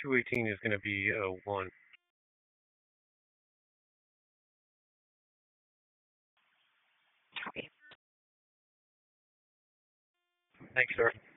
218 is going to be 1. Copy. Thanks, sir.